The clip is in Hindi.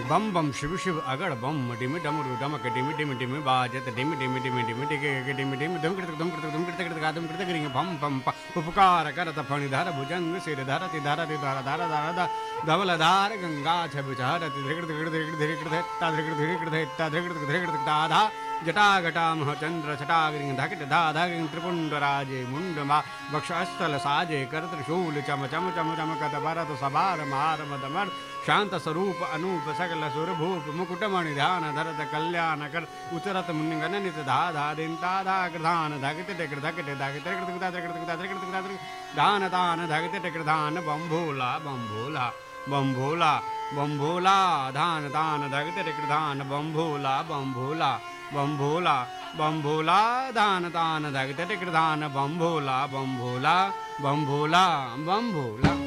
बम बम शिव शिव अगड़ बम डिमि डमरू डमक डिमि डिमि डिमि बाजत डिमि डिमि डिमि डिमि डिगे डिमि डिमि धम कृत धम कृत धम कृत कृत गादम कृत करिंग भम पम प उपकार करत फणिधर भुजंग सिर धरति धरति धर धर धर ध धवल धार गंगा छब चहरति धृकृत धृकृत धृकृत धृकृत ता धृकृत धृकृत ता धृकृत धृकृत ता जटाघटामह चंद्र छटाग्रिंग धकिट धा धगिंग त्रिपुंड राजे मुंडमा वक्षस्थल साजे कर त्रिशूल चम चम चम चमकत भरत सभार मार मदमर शांत स्वरूप अनूप सकल सुरभूप मुकुटमणि ध्यान धरत कल्याण कर उतरत मुनिगण नित धा धा दिन ता धा कृधान धगित टेक धकिट धगित धान तान धगित टेक धान बम्भोला बम्भोला बम्भोला बम्भोला धान तान धगित टेक धान बम्भोला बम्भोला बम्भोला बम्भोला धान तान धगित टेक धान बम्भोला बम्भोला बम्भोला बम्भोला